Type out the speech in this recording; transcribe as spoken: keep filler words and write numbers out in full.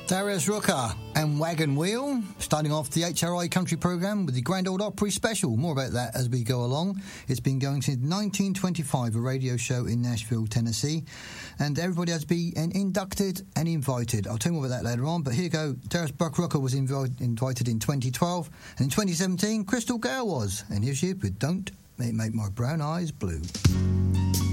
Darius Rucker and Wagon Wheel, starting off the H R I Country programme with the Grand Ole Opry special. More about that as we go along. It's been going since nineteen twenty-five, a radio show in Nashville, Tennessee, and everybody has been inducted and invited. I'll tell you more about that later on, but here you go. Darius Buck Rucker was invi- invited in twenty twelve, and in twenty seventeen, Crystal Gale was, and here's she with Don't Make My Brown Eyes Blue.